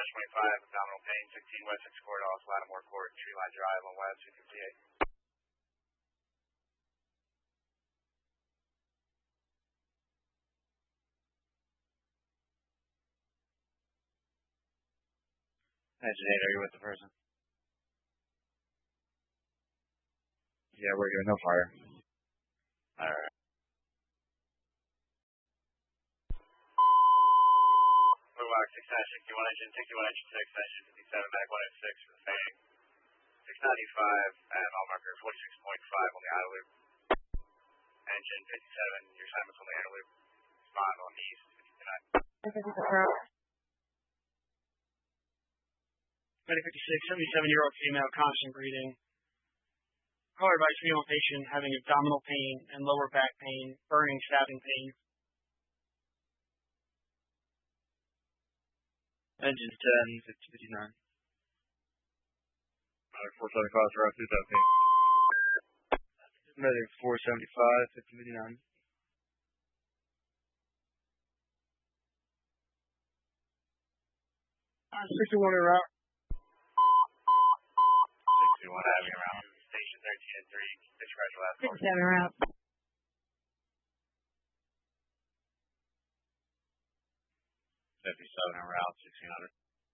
7-25, abdominal pain, 16 West 6 Court, off Lattimore Court, Tree Line Drive on West 258. Engine 8, are you with the person? Yeah, we're good. No fire. Alright. Boombox 661 engine, 61 engine 6, engine 57, back 106 for the fading. 695 and all markers 46.5 on the idle loop. Engine 57, your assignment's on the idle loop. 5 on the east, 59. Medic 56, 77-year-old female, constant breathing. Call advice female patient having abdominal pain and lower back pain, burning, stabbing pain. Engine 10, 5059. Medic 475, route 2000. Medic 475, 5059. 61 en route. 61 having around station 13 and 3, discharge last 67 en route. 57 en route, 1600.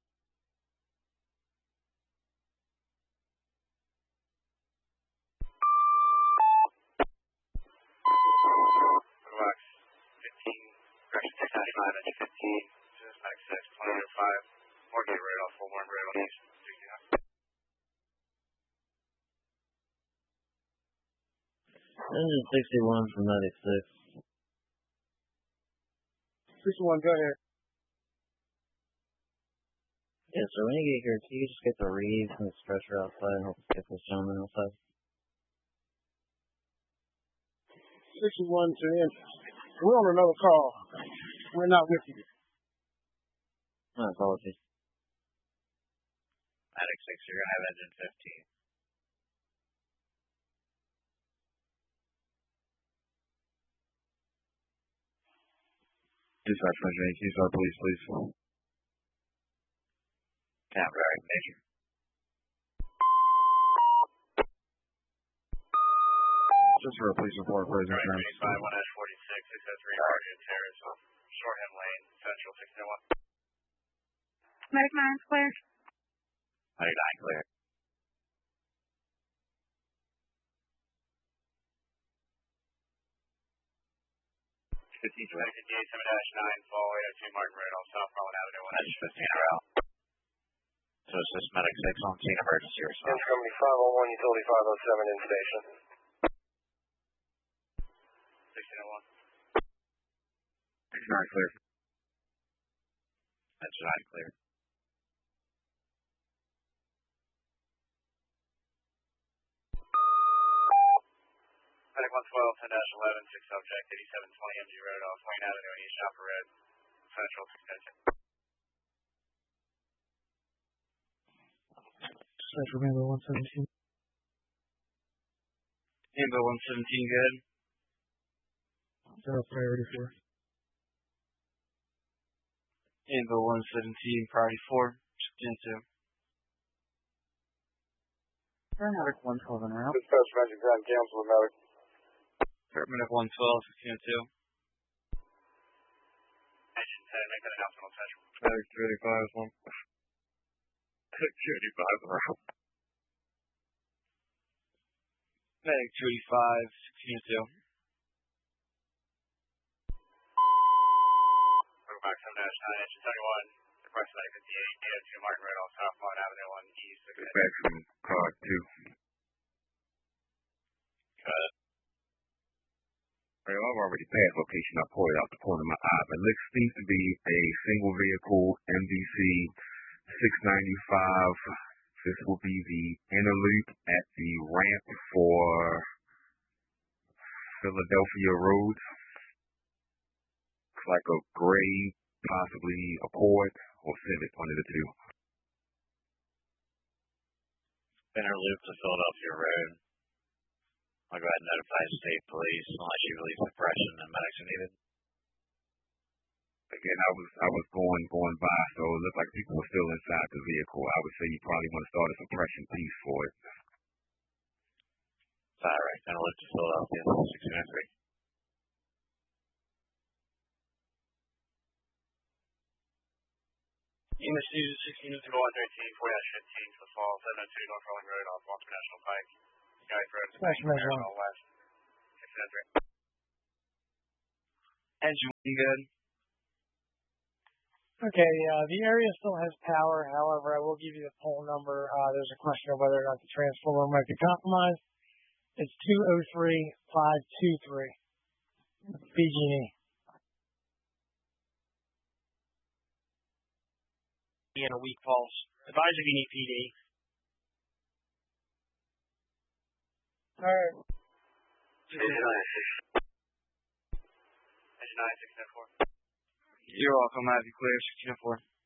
Boombox 15, correction 695, engine 15, Suspect 6, 2005, Morgan radar, full warm radar, east, 69. Engine 61 from 96. 61, go ahead. Yeah, so when you get here, can you just get the reeds and the stretcher outside and help us get this gentleman outside? 61 to him. We're on another call. We're not with you. My apologies. Medic 6, you're going to have engine 15. Dispatch Measure 8, use our police, please. Canberra, Major. Just for a police report for his insurance. 5, 1-46, 603, Guardian Terrace, Shoreham Lane, Central 601. Medic 9's clear. Medic 9 clear. 58, 7-9, fall 802 Martin Road on South Rollin Avenue. Engine 15 en route. So it's this Medic 6 on scene emergency response. Engine company 501, utility 507 in station. 1601. 69 clear. Engine 9 clear. Medic 112, 10-11, 6 subject, 8720 MG Road off Wayne Avenue and East Chopper Road, Central 610. Central Rainbow 117. Rainbow 117, good. Zero priority 4. Rainbow 117, priority 4, 16-2. Medic 112 en route. Dispatch Measure Grand cancel the medic. Medic 112, 16-2. Engine 10, make that announcement on Central. Medic 285 is one. Medic 285 is around. Medic 285, 16-2. Boombox 7-9, engine 71, request 958, 802 Martin Road on South Rollin Avenue on East 610. Back from car 2. Got it. I've already passed location. I pulled it out the corner of my eye. But it seems to be a single vehicle MDC 695. This will be the inner loop at the ramp for Philadelphia Road. Looks like a gray, possibly a Accord or Civic, one of the two. Inner loop to Philadelphia Road. I'll go ahead and notify state police unless you release suppression and medics are needed. Again, I was going by, so it looked like people were still inside the vehicle. I would say you probably want to start a suppression piece for it. Alright, then I'll look to Philadelphia, 693. EMS News 1602. 113, 40-15 to the fall, 702 North Rolling Road off Walker National Pike. Guys Road, Special measure on. West, 693. Engine good. Okay, the area still has power. However, I will give you the pole number. There's a question of whether or not the transformer might be compromised. It's 203523. BG&E. And a weak pulse. Advise if you need PD. All right. Engine 9, 694. You're welcome, I have you clear, 1604.